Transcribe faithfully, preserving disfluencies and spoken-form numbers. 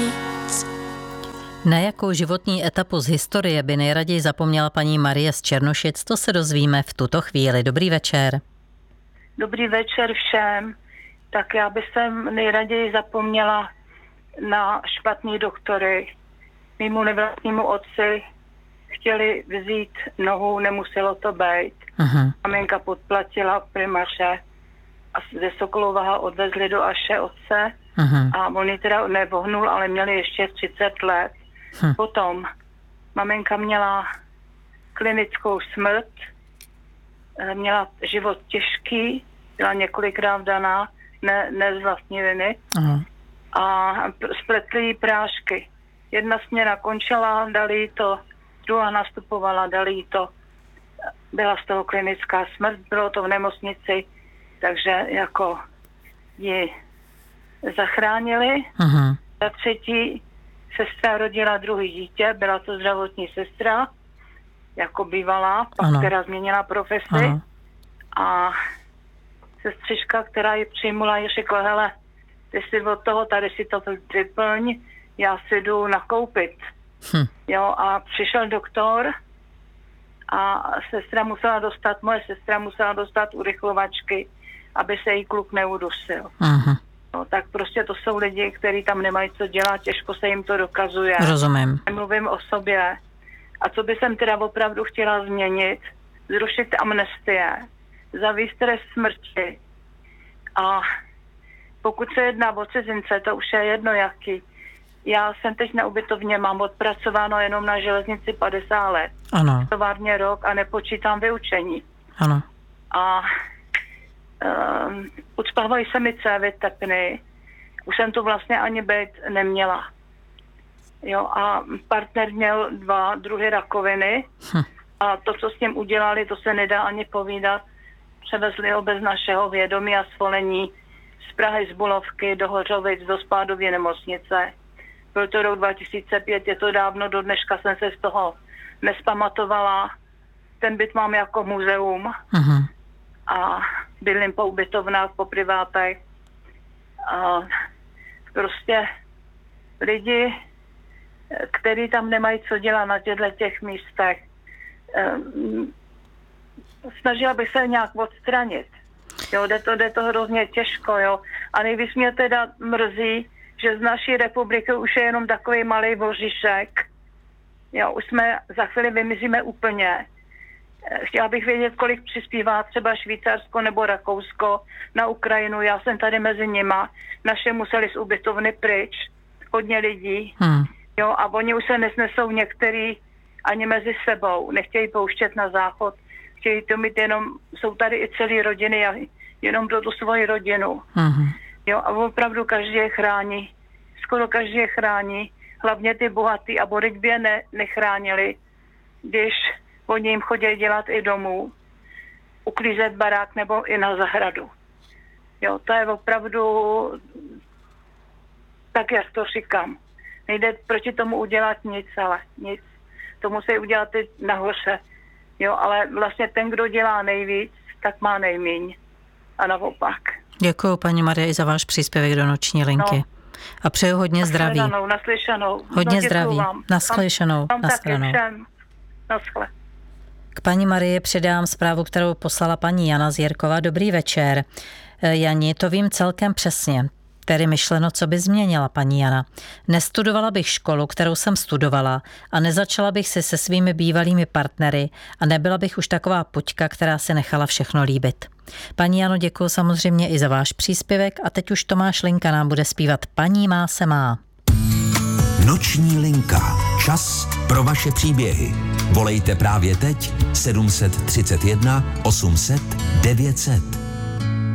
nic. Na jakou životní etapu z historie by nejraději zapomněla paní Marie z Černošic, to se dozvíme v tuto chvíli. Dobrý večer. Dobrý večer všem. Tak já bych sem nejraději zapomněla na špatný doktory. Mému nevlastnímu otci chtěli vzít nohu, nemuselo to být. Uh-huh. Maminka podplatila primaře a ze Sokolova odvezli do Aše otce. Uh-huh. A on ji teda nevohnul, ale měli ještě třicet let. Uh-huh. Potom maminka měla klinickou smrt, měla život těžký, byla několikrát vdaná, ne, ne z vlastní viny. Uh-huh. A spletli jí prášky. Jedna směna končila, dali jí to, druhá nastupovala, dali jí to. Byla z toho klinická smrt, bylo to v nemocnici, takže jako ji zachránili. Uh-huh. Za třetí sestra rodila druhý dítě, byla to zdravotní sestra, jako bývalá, pak ano. která změnila profesi. Ano. A sestřička, která ji přijmula, ji řekla, hele, ty si od toho, tady si to vyplň, já si jdu nakoupit. Hm. Jo, a přišel doktor a sestra musela dostat, moje sestra musela dostat urychlovačky, aby se jí kluk neudusil. Aha. No, tak prostě to jsou lidi, kteří tam nemají co dělat, těžko se jim to dokazuje. Rozumím. Mluvím o sobě. A co by jsem teda opravdu chtěla změnit, zrušit amnestie, zavést trest smrti. A pokud se jedná o cizince, to už je jedno jaký. Já jsem teď na ubytovně, mám odpracováno jenom na železnici padesát let. Ano. Továrně rok a nepočítám vyučení. Ano. A um, ucpávají se mi cévy tepny. Už jsem to vlastně ani být neměla. Jo, a partner měl dva druhy rakoviny. Hm. A to, co s ním udělali, to se nedá ani povídat. Převezli ho bez našeho vědomí a svolení z Prahy, z Bulovky do Hořovic, do Spádově nemocnice. Byl to rok dva tisíce pět, je to dávno, do dneška jsem se z toho nespamatovala. Ten byt mám jako muzeum. Uh-huh. A bydlím po ubytovnách, po privátech. A prostě lidi, kteří tam nemají co dělat na těchto těch místech, snažila bych se nějak odstranit. Jo, jde to, jde to hrozně těžko, jo. A nejvíc mě teda mrzí, že z naší republiky už je jenom takový malý voříšek. Jo, už jsme, za chvíli vymizíme úplně. Chtěla bych vědět, kolik přispívá třeba Švýcarsko nebo Rakousko na Ukrajinu. Já jsem tady mezi nima. Naše museli z ubytovny pryč. Hodně lidí. Hmm. Jo, a oni už se nesnesou některý ani mezi sebou. Nechtějí pouštět na záchod. Chtějí to mít jenom, jsou tady i celé rodiny a jenom do tu svoji rodinu. Hmm. Jo, a opravdu každý je chrání. Skoro každý je chrání. Hlavně ty bohatý a Borik by je ne, nechránili, když oni jim chodí dělat i domů, uklízet barák nebo i na zahradu. Jo, to je opravdu tak, jak to říkám. Nejde proti tomu udělat nic, ale nic. To musí udělat ty nahoře. Jo, ale vlastně ten, kdo dělá nejvíc, tak má nejmíň. A naopak. Děkuju, paní Marie, i za váš příspěvek do noční linky. No. A přeju hodně zdraví. Naslyšenou, naslyšenou. Hodně no, zdraví. Vám. Naslyšenou. Vám taky všem. Naschle. K paní Marii předám zprávu, kterou poslala paní Jana z Jirkova. Dobrý večer. Jani, to vím celkem přesně. Tedy myšleno, co by změnila paní Jana. Nestudovala bych školu, kterou jsem studovala a nezačala bych si se svými bývalými partnery a nebyla bych už taková puťka, která si nechala všechno líbit. Paní Jano, děkuji samozřejmě i za váš příspěvek a teď už Tomáš Linka nám bude zpívat Paní má se má. Noční linka. Čas pro vaše příběhy. Volejte právě teď sedm set třicet jedna osm set devět set.